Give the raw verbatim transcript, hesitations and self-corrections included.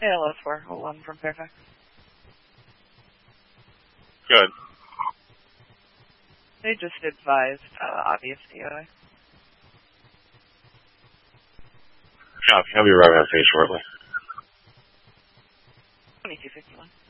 Yeah, L S four oh one from Fairfax. Good. They just advised uh, obvious D O I. Copy. I'll be arriving on stage shortly. twenty-two fifty-one.